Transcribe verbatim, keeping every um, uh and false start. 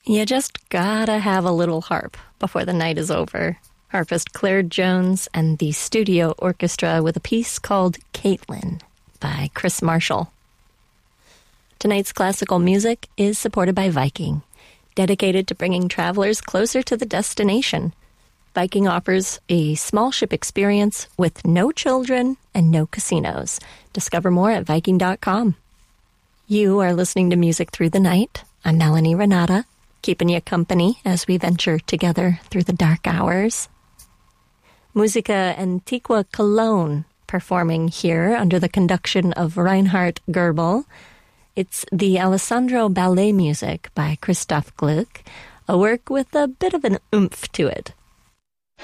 You just gotta have a little harp before the night is over. Harpist Claire Jones and the Studio Orchestra with a piece called Caitlin by Chris Marshall. Tonight's classical music is supported by Viking, dedicated to bringing travelers closer to the destination. Viking offers a small ship experience with no children and no casinos. Discover more at Viking dot com. You are listening to Music Through the Night. I'm Melanie Renata, keeping you company as we venture together through the dark hours. Musica Antiqua Cologne performing here under the conduction of Reinhard Goebel. It's the Alessandro Ballet Music by Christoph Gluck, a work with a bit of an oomph to it.